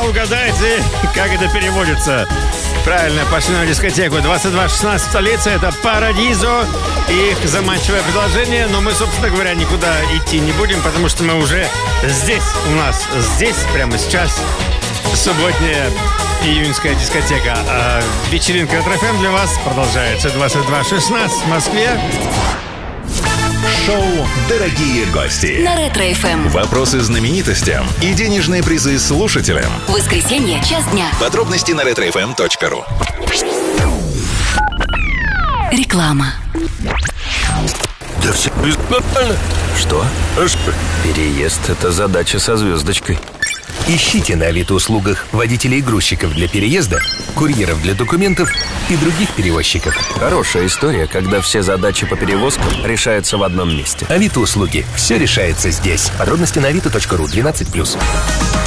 угадайте, как это переводится. Правильно, пошли на дискотеку. 22:16 в столице, это Парадизо и их заманчивое предложение. Но мы, собственно говоря, никуда идти не будем, потому что мы уже здесь, у нас здесь, прямо сейчас, субботняя июньская дискотека. А вечеринка Ретро ФМ для вас продолжается. 22:16 в Москве. Шоу «Дорогие гости» на Ретро ФМ. Вопросы знаменитостям и денежные призы слушателям. Воскресенье, час дня. Подробности на retrofm.ru. Реклама. Да все нормально. Что? Переезд — это задача со звездочкой. Ищите на Авито-услугах водителей и грузчиков для переезда, курьеров для документов и других перевозчиков. Хорошая история, когда все задачи по перевозкам решаются в одном месте. Авито-услуги. Все решается здесь. Подробности на avito.ru 12+.